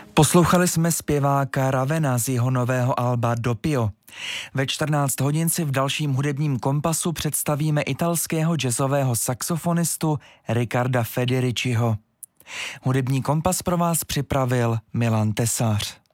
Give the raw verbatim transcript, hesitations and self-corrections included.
Poslouchali jsme zpěváka Ravena z jeho nového alba Doppio. Ve čtrnáct hodin si v dalším hudebním kompasu představíme italského jazzového saxofonistu Riccarda Federiciho. Hudební kompas pro vás připravil Milan Tesař.